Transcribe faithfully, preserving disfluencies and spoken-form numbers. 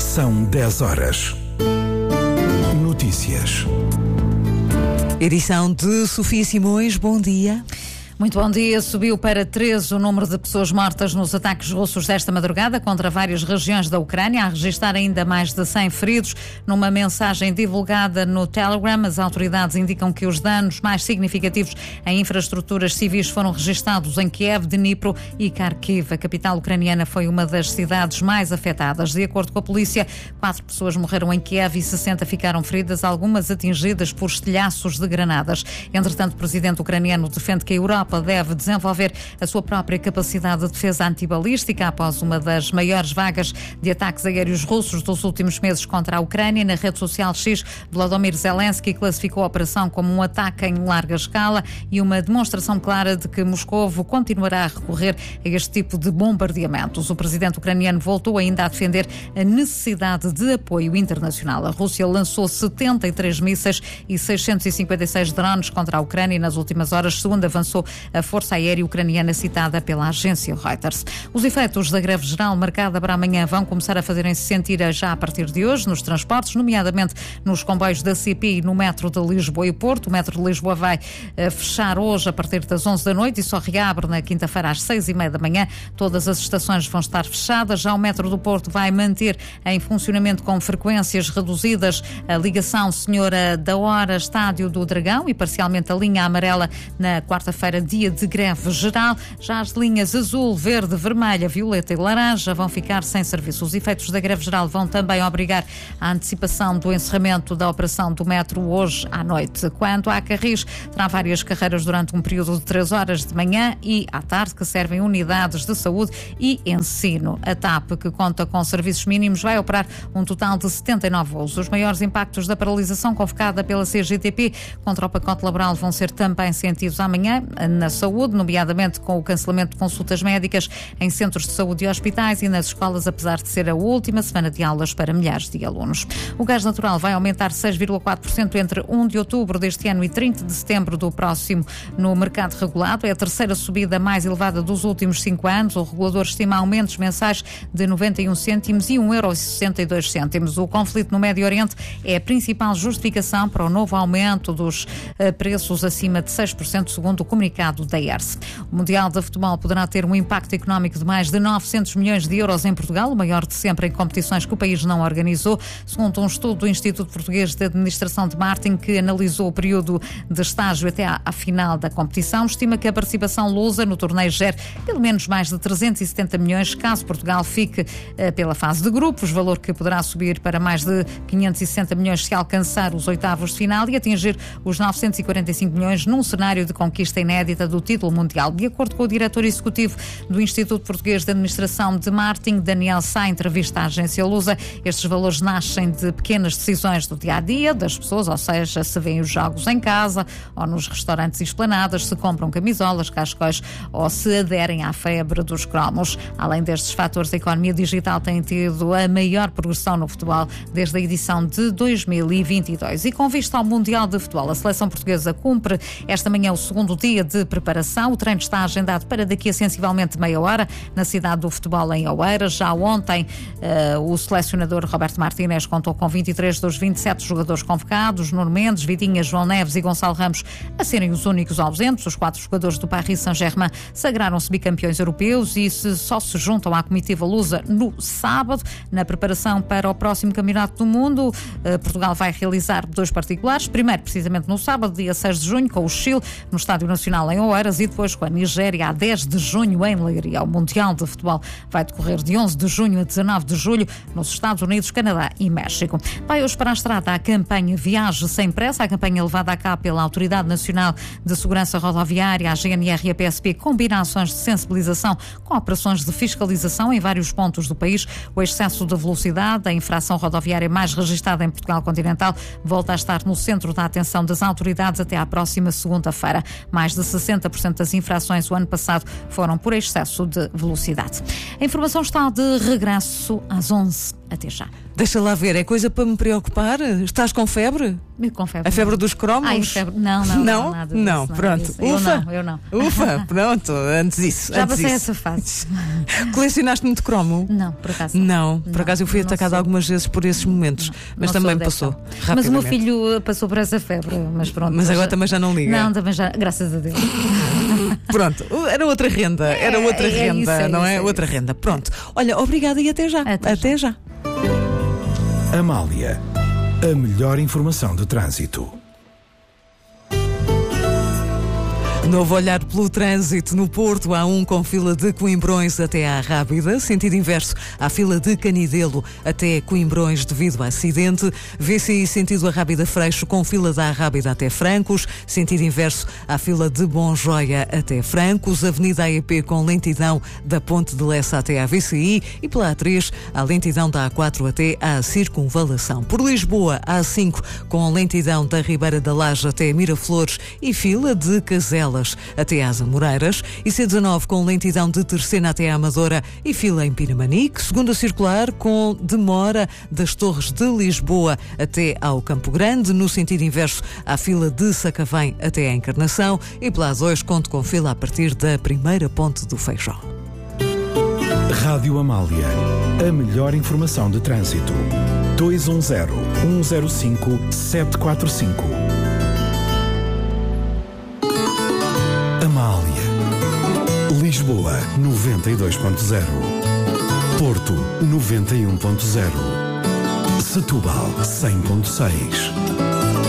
São dez horas. Notícias. Edição de Sofia Simões, bom dia. Muito bom dia. Subiu para treze o número de pessoas mortas nos ataques russos desta madrugada contra várias regiões da Ucrânia, a registrar ainda mais de cem feridos. Numa mensagem divulgada no Telegram, as autoridades indicam que os danos mais significativos em infraestruturas civis foram registados em Kiev, Dnipro e Kharkiv. A capital ucraniana foi uma das cidades mais afetadas. De acordo com a polícia, quatro pessoas morreram em Kiev e sessenta ficaram feridas, algumas atingidas por estilhaços de granadas. Entretanto, o presidente ucraniano defende que a Europa deve desenvolver a sua própria capacidade de defesa antibalística após uma das maiores vagas de ataques aéreos russos dos últimos meses contra a Ucrânia. Na rede social X, Volodymyr Zelensky classificou a operação como um ataque em larga escala e uma demonstração clara de que Moscovo continuará a recorrer a este tipo de bombardeamentos. O presidente ucraniano voltou ainda a defender a necessidade de apoio internacional. A Rússia lançou setenta e três mísseis e seiscentos e cinquenta e seis drones contra a Ucrânia nas últimas horas, segundo avançou a Força Aérea Ucraniana citada pela agência Reuters. Os efeitos da greve geral marcada para amanhã vão começar a fazerem-se sentir já a partir de hoje nos transportes, nomeadamente nos comboios da C P e no metro de Lisboa e Porto. O metro de Lisboa vai uh, fechar hoje a partir das onze da noite e só reabre na quinta-feira às seis e meia da manhã. Todas as estações vão estar fechadas. Já o metro do Porto vai manter em funcionamento com frequências reduzidas a ligação Senhora da Hora, Estádio do Dragão e parcialmente a linha amarela na quarta-feira, dia de greve geral. Já as linhas azul, verde, vermelha, violeta e laranja vão ficar sem serviço. Os efeitos da greve geral vão também obrigar a antecipação do encerramento da operação do metro hoje à noite. Quanto à Carris, terá várias carreiras durante um período de três horas de manhã e à tarde que servem unidades de saúde e ensino. A TAP, que conta com serviços mínimos, vai operar um total de setenta e nove voos. Os maiores impactos da paralisação convocada pela C G T P contra o pacote laboral vão ser também sentidos amanhã na saúde, nomeadamente com o cancelamento de consultas médicas em centros de saúde e hospitais e nas escolas, apesar de ser a última semana de aulas para milhares de alunos. O gás natural vai aumentar seis vírgula quatro por cento entre primeiro de outubro deste ano e trinta de setembro do próximo no mercado regulado. É a terceira subida mais elevada dos últimos cinco anos. O regulador estima aumentos mensais de noventa e um cêntimos e um euro e sessenta e dois cêntimos. O conflito no Médio Oriente é a principal justificação para o novo aumento dos uh, preços acima de seis por cento, segundo o comunicado da E R S. O Mundial de Futebol poderá ter um impacto económico de mais de novecentos milhões de euros em Portugal, o maior de sempre em competições que o país não organizou, segundo um estudo do Instituto Português de Administração de Marketing, que analisou o período de estágio até à, à final da competição. Estima que a participação lusa no torneio gere pelo menos mais de trezentos e setenta milhões, caso Portugal fique uh, pela fase de grupos, valor que poderá subir para mais de quinhentos e sessenta milhões se alcançar os oitavos de final e atingir os novecentos e quarenta e cinco milhões num cenário de conquista inédita do título mundial. De acordo com o diretor executivo do Instituto Português de Administração de Marketing, Daniel Sá, em entrevista à agência Lusa, estes valores nascem de pequenas decisões do dia-a-dia das pessoas, ou seja, se vêem os jogos em casa ou nos restaurantes e esplanadas, se compram camisolas, cascóis ou se aderem à febre dos cromos. Além destes fatores, a economia digital tem tido a maior progressão no futebol desde a edição de dois mil e vinte e dois. E com vista ao Mundial de Futebol, a seleção portuguesa cumpre esta manhã o segundo dia de preparação. O treino está agendado para daqui a sensivelmente meia hora na cidade do futebol em Oeiras. Já ontem uh, o selecionador Roberto Martínez contou com vinte e três dos vinte e sete jogadores convocados, Nuno Mendes, Vitinha, João Neves e Gonçalo Ramos a serem os únicos ausentes. Os quatro jogadores do Paris Saint-Germain sagraram-se bicampeões europeus e se só se juntam à comitiva lusa no sábado. Na preparação para o próximo Campeonato do Mundo, uh, Portugal vai realizar dois particulares, primeiro precisamente no sábado, dia seis de junho, com o Chile no Estádio Nacional em Oeiras e depois com a Nigéria a dez de junho em Leiria. O Mundial de Futebol vai decorrer de onze de junho a dezanove de julho nos Estados Unidos, Canadá e México. Vai hoje para a estrada a campanha Viaje Sem Pressa, a campanha levada a cabo pela Autoridade Nacional de Segurança Rodoviária, a G N R e a P S P, combina ações de sensibilização com operações de fiscalização em vários pontos do país. O excesso de velocidade, a infração rodoviária mais registada em Portugal continental, volta a estar no centro da atenção das autoridades até à próxima segunda-feira. Mais de sessenta por cento das infrações o ano passado foram por excesso de velocidade. A informação está de regresso às onze. Até já. Deixa lá ver, é coisa para me preocupar? Estás com febre? Com febre. A febre dos cromos? Ai, febre. Não, não, não, não, nada disso, não, nada pronto. disso. Eu Ufa, não, eu não. Ufa, pronto, antes disso. Já antes passei disso. essa fase. Colecionaste muito cromo? Não, por acaso. Não, por Não, acaso eu fui não atacada sou. algumas vezes por esses momentos, Não, mas não também sou passou dessa. rapidamente. Mas o meu filho passou por essa febre, mas pronto. Mas agora também já não liga. Não, também já, graças a Deus. Pronto, era outra renda, era outra é renda, isso, é não isso, é? é Outra isso. renda. Pronto. Olha, obrigada e até já. Até Até já. Amália, a melhor informação de trânsito. Novo olhar pelo trânsito no Porto. Há um com fila de Coimbrões até à Rábida. Sentido inverso, há fila de Canidelo até Coimbrões devido a acidente. V C I sentido a Rábida Freixo com fila da Rábida até Francos. Sentido inverso, há fila de Bonjoia até Francos. Avenida A E P com lentidão da Ponte de Lessa até à V C I. E pela A três, há lentidão da A quatro até à Circunvalação. Por Lisboa, há A cinco com lentidão da Ribeira da Laje até Miraflores e fila de Caselas até às Amoreiras, e C dezanove com lentidão de Terceira até à Amadora e fila em Pinamanique. Segunda circular com demora das Torres de Lisboa até ao Campo Grande. No sentido inverso, há fila de Sacavém até à Encarnação, e pela A dois conto com fila a partir da primeira ponte do Feijó. Rádio Amália, a melhor informação de trânsito. dois um zero, um zero cinco, sete quatro cinco. Amália. Lisboa, noventa e dois ponto zero. Porto, noventa e um ponto zero. Setúbal, cem ponto seis.